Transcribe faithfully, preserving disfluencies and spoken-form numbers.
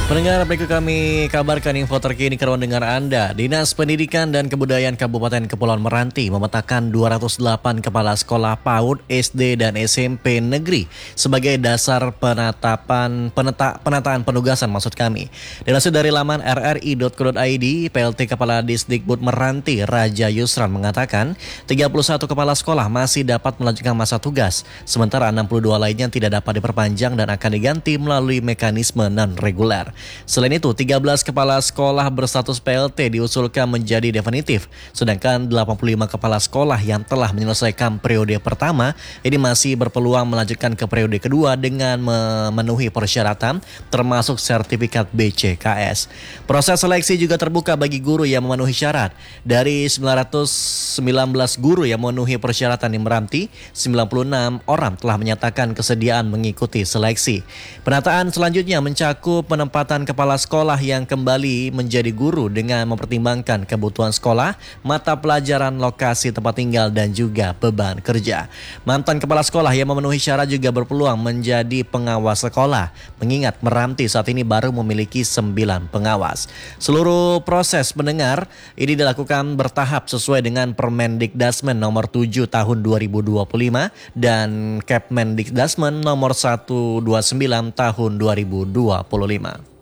Pendengar, berikut kami kabarkan info terkini ke ruang dengar Anda. Dinas Pendidikan dan Kebudayaan Kabupaten Kepulauan Meranti memetakan dua ratus delapan kepala sekolah PAUD, S D, dan S M P negeri sebagai dasar penetapan peneta, penataan penugasan maksud kami. Dilansir dari laman r r i dot co dot i d, P L T Kepala Disdikbud Meranti Raja Yusran mengatakan tiga puluh satu kepala sekolah masih dapat melanjutkan masa tugas, sementara enam puluh dua lainnya tidak dapat diperpanjang dan akan diganti melalui mekanisme non-reguler. Selain itu, tiga belas kepala sekolah berstatus P L T diusulkan menjadi definitif, sedangkan delapan puluh lima kepala sekolah yang telah menyelesaikan periode pertama ini masih berpeluang melanjutkan ke periode kedua dengan memenuhi persyaratan termasuk sertifikat B C K S. Proses seleksi juga terbuka bagi guru yang memenuhi syarat. Dari sembilan ratus sembilan belas guru yang memenuhi persyaratan di Meranti, sembilan puluh enam orang telah menyatakan kesediaan mengikuti seleksi. Penataan selanjutnya mencakup penempatan kepala sekolah yang kembali menjadi guru dengan mempertimbangkan kebutuhan sekolah, mata pelajaran, lokasi tempat tinggal, dan juga beban kerja. Mantan kepala sekolah yang memenuhi syarat juga berpeluang menjadi pengawas sekolah, mengingat Meranti saat ini baru memiliki sembilan pengawas. Seluruh proses pendengar ini dilakukan bertahap sesuai dengan Permendikdasmen nomor tujuh tahun dua ribu dua puluh lima dan Kepmendikdasmen nomor seratus dua puluh sembilan tahun dua ribu dua puluh lima.